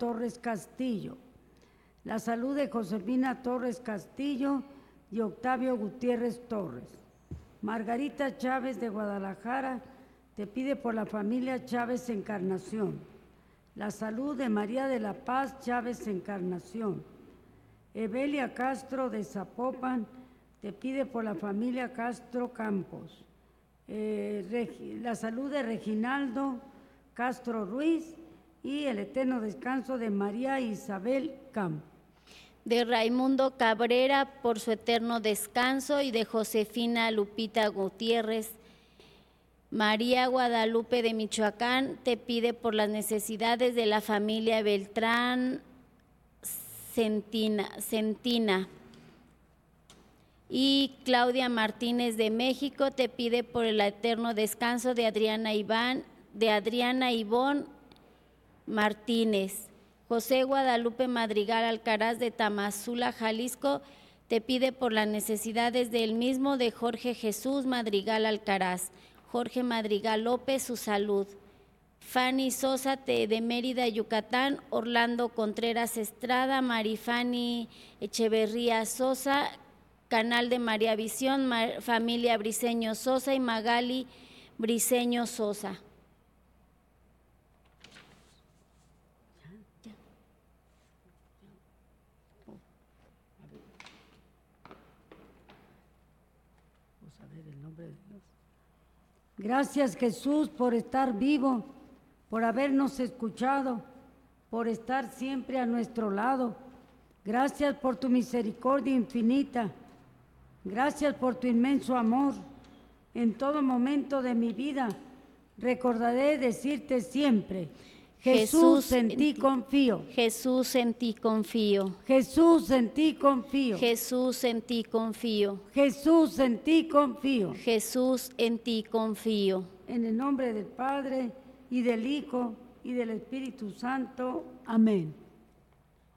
Torres Castillo. La salud de Josefina Torres Castillo y Octavio Gutiérrez Torres. Margarita Chávez de Guadalajara te pide por la familia Chávez Encarnación. La salud de María de la Paz Chávez Encarnación. Evelia Castro de Zapopan te pide por la familia Castro Campos. La salud de Reginaldo Castro Ruiz y el eterno descanso de María Isabel Campos. De Raimundo Cabrera por su eterno descanso y de Josefina Lupita Gutiérrez. María Guadalupe de Michoacán te pide por las necesidades de la familia Beltrán Centina. Y Claudia Martínez de México te pide por el eterno descanso de Adriana Ivón Martínez. José Guadalupe Madrigal Alcaraz de Tamazula, Jalisco, te pide por las necesidades del mismo de Jorge Jesús Madrigal Alcaraz. Jorge Madrigal López, su salud. Fanny Sosa de Mérida, Yucatán. Orlando Contreras Estrada, Marifani Echeverría Sosa, Canal de María Visión, familia Briceño Sosa y Magali Briceño Sosa. Gracias, Jesús, por estar vivo, por habernos escuchado, por estar siempre a nuestro lado. Gracias por tu misericordia infinita. Gracias por tu inmenso amor. En todo momento de mi vida recordaré decirte siempre: Jesús, en ti confío. Jesús, en ti confío. Jesús, en ti confío. Jesús, en ti confío. Jesús, en ti confío. Jesús, en ti confío. En el nombre del Padre, y del Hijo, y del Espíritu Santo. Amén.